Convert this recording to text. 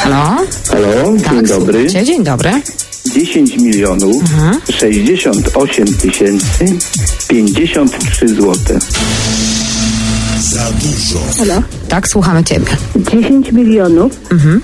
Halo? Halo, Tak, dzień dobry. słuchajcie, dzień dobry. 10 milionów 68 tysięcy 53 złote. Za dużo. Halo? Tak, słuchamy ciebie. 10 milionów